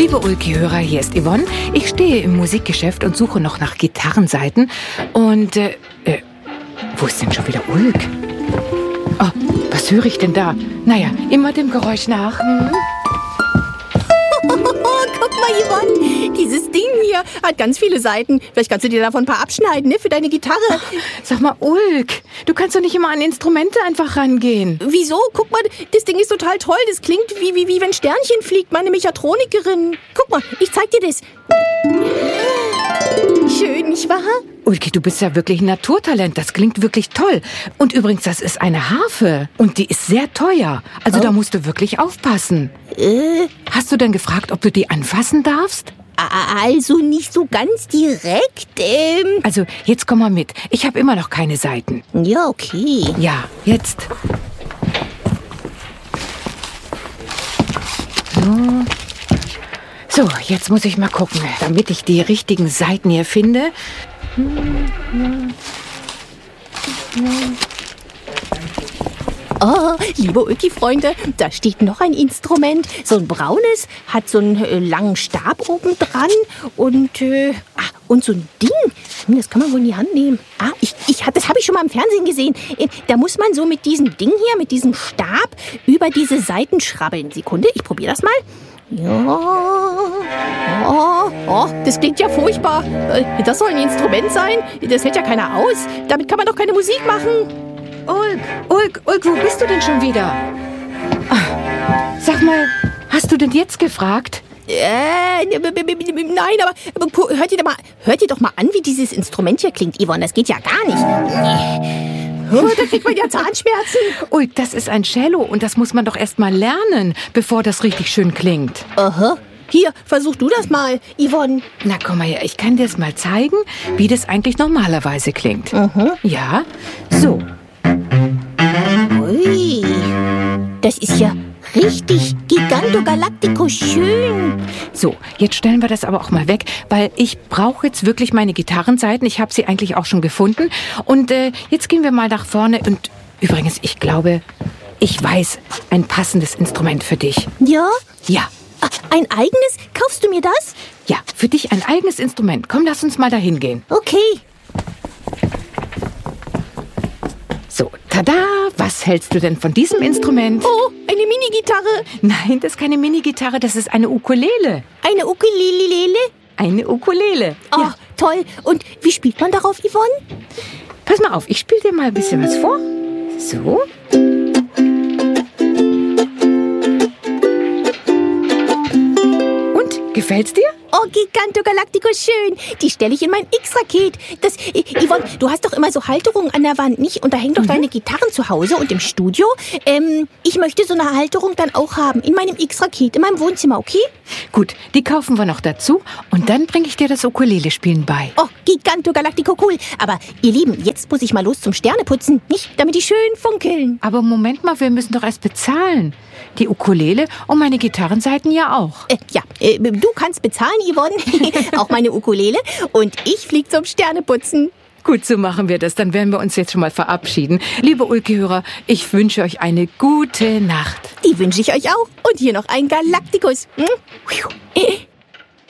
Liebe Ulki-Hörer, hier ist Yvonne. Ich stehe im Musikgeschäft und suche noch nach Gitarrenseiten. Und, wo ist denn schon wieder Ulk? Oh, was höre ich denn da? Naja, immer dem Geräusch nach. Guck mal, Yvonne, dieses Ding hier hat ganz viele Seiten. Vielleicht kannst du dir davon ein paar abschneiden, ne, für deine Gitarre. Sag mal, Ulk, du kannst doch nicht immer an Instrumente einfach rangehen. Wieso? Guck mal, das Ding ist total toll. Das klingt wie wenn Sternchen fliegt, meine Mechatronikerin. Guck mal, ich zeig dir das. Schön, nicht wahr? Ulki, du bist ja wirklich ein Naturtalent. Das klingt wirklich toll. Und übrigens, das ist eine Harfe. Und die ist sehr teuer. Also da musst du wirklich aufpassen. Hast du denn gefragt, ob du die anfassen darfst? Also nicht so ganz direkt. Also, jetzt komm mal mit. Ich habe immer noch keine Saiten. Ja, okay. Ja, jetzt. So, jetzt muss ich mal gucken, damit ich die richtigen Saiten hier finde. Oh, liebe Ulki-Freunde, da steht noch ein Instrument. So ein braunes, hat so einen langen Stab oben dran und so ein Ding. Das kann man wohl in die Hand nehmen. Das habe ich schon mal im Fernsehen gesehen. Da muss man so mit diesem Ding hier, mit diesem Stab, über diese Saiten schrabbeln. Sekunde, ich probiere das mal. Ja. Oh, das klingt ja furchtbar. Das soll ein Instrument sein? Das hält ja keiner aus. Damit kann man doch keine Musik machen. Ulk, wo bist du denn schon wieder? Sag mal, hast du denn jetzt gefragt? Nein, aber hört ihr doch mal an, wie dieses Instrument hier klingt, Yvonne. Das geht ja gar nicht. Da kriegt man ja Zahnschmerzen. Ulk, das ist ein Cello und das muss man doch erst mal lernen, bevor das richtig schön klingt. Aha. Hier, versuch du das mal, Yvonne. Na, komm mal her, ich kann dir das mal zeigen, wie das eigentlich normalerweise klingt. Ja, so. Ui, das ist ja richtig Gigantogalactico schön. So, jetzt stellen wir das aber auch mal weg, weil ich brauche jetzt wirklich meine Gitarrenseiten. Ich habe sie eigentlich auch schon gefunden. Und jetzt gehen wir mal nach vorne. Und übrigens, ich glaube, ich weiß ein passendes Instrument für dich. Ja? Ja. Ein eigenes? Kaufst du mir das? Ja, für dich ein eigenes Instrument. Komm, lass uns mal dahin gehen. Okay. So, tada! Was hältst du denn von diesem Instrument? Oh, eine Mini-Gitarre. Nein, das ist keine Mini-Gitarre, das ist eine Ukulele. Eine Ukulele? Eine Ukulele. Oh, ja. Toll. Und wie spielt man darauf, Yvonne? Pass mal auf, ich spiele dir mal ein bisschen was vor. So. Und, gefällt's dir? Oh, Gigantogalactico schön. Die stelle ich in mein X-Raket. Yvonne, du hast doch immer so Halterungen an der Wand, nicht? Und da hängen doch deine Gitarren zu Hause und im Studio. Ich möchte so eine Halterung dann auch haben. In meinem X-Raket, in meinem Wohnzimmer, okay? Gut, die kaufen wir noch dazu. Und dann bringe ich dir das Ukulele-Spielen bei. Oh, Gigantogalactico cool. Aber ihr Lieben, jetzt muss ich mal los zum Sterneputzen, nicht? Damit die schön funkeln. Aber Moment mal, wir müssen doch erst bezahlen. Die Ukulele und meine Gitarrenseiten ja auch. Du kannst bezahlen, Yvonne. Auch meine Ukulele. Und ich flieg zum Sterneputzen. Gut, so machen wir das. Dann werden wir uns jetzt schon mal verabschieden. Liebe Ulki-Hörer, ich wünsche euch eine gute Nacht. Die wünsche ich euch auch. Und hier noch ein Galaktikus.